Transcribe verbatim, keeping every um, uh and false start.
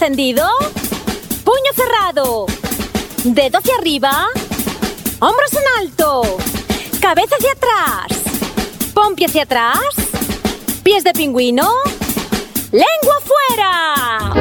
extendido. Puño cerrado. Dedo hacia arriba. Hombros en alto. Cabeza hacia atrás. Pompi hacia atrás. Pies de pingüino. ¡Lengua fuera!